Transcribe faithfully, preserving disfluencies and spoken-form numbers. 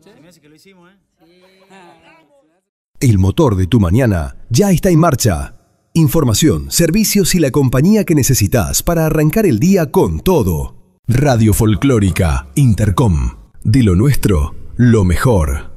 El motor de tu mañana ya está en marcha. Información, servicios y la compañía que necesitas para arrancar el día con todo. Radio Folclórica Intercom. De lo nuestro, lo mejor.